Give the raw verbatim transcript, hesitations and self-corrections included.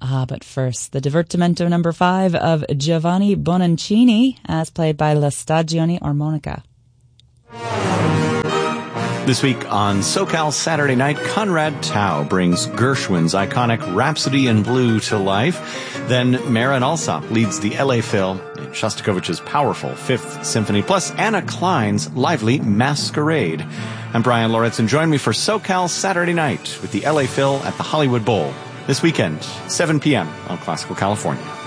Ah, but first, the Divertimento number five of Giovanni Bononcini, as played by La Stagione Armonica. This week on SoCal Saturday Night, Conrad Tao brings Gershwin's iconic Rhapsody in Blue to life. Then Marin Alsop leads the L A Phil in Shostakovich's powerful Fifth Symphony, plus Anna Klein's lively Masquerade. I'm Brian Loritz, and join me for SoCal Saturday Night with the L A Phil at the Hollywood Bowl this weekend, seven p.m. on Classical California.